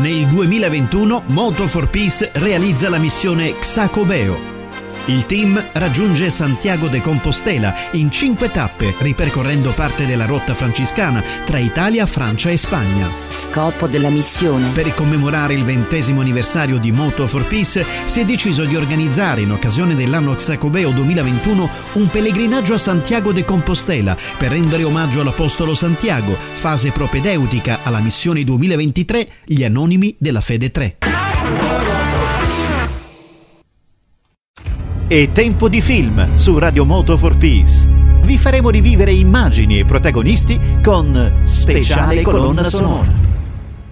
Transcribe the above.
Nel 2021 Moto for Peace realizza la missione Xacobeo. Il team raggiunge Santiago de Compostela in 5 tappe, ripercorrendo parte della rotta franciscana tra Italia, Francia e Spagna. Scopo della missione: per commemorare il 20° anniversario di Moto for Peace si è deciso di organizzare, in occasione dell'anno Xacobeo 2021, un pellegrinaggio a Santiago de Compostela per rendere omaggio all'Apostolo Santiago, fase propedeutica alla missione 2023, gli Anonimi della Fede 3. È tempo di film su Radio Moto for Peace. Vi faremo rivivere immagini e protagonisti con speciale colonna sonora.